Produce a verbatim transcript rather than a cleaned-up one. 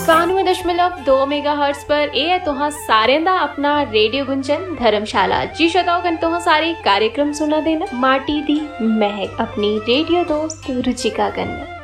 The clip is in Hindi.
कानवे दशमलव दो मेगा हर्ट्ज पर ए है तुहा सारे दा अपना रेडियो गुंजन धर्मशाला जी शताओ कन तुहा सारी कार्यक्रम सुना देना माटी दी महक अपनी रेडियो दोस्त रुचिका कन्या।